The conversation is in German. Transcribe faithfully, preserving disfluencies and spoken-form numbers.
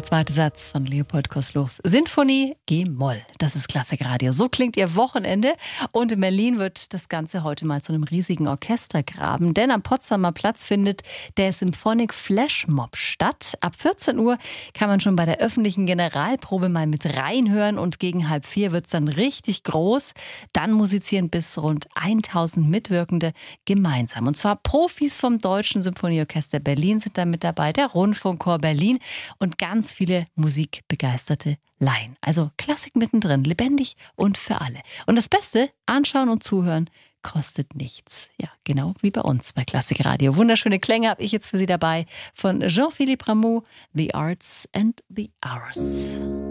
Der zweite Satz von Leopold Koßluchs Sinfonie G-Moll. Das ist Klassikradio. So klingt Ihr Wochenende. Und in Berlin wird das Ganze heute mal zu einem riesigen Orchestergraben. Denn am Potsdamer Platz findet der Symphonic Flashmob statt. Ab vierzehn Uhr kann man schon bei der öffentlichen Generalprobe mal mit reinhören. Und gegen halb vier wird es dann richtig groß. Dann musizieren bis rund tausend Mitwirkende gemeinsam. Und zwar Profis vom Deutschen Symphonieorchester Berlin sind da mit dabei, der Rundfunkchor Berlin und ganz viele musikbegeisterte Laien. Also Klassik mittendrin, lebendig und für alle. Und das Beste, anschauen und zuhören, kostet nichts. Ja, genau wie bei uns bei Klassikradio. Wunderschöne Klänge habe ich jetzt für Sie dabei von Jean-Philippe Rameau, The Arts and the Hours.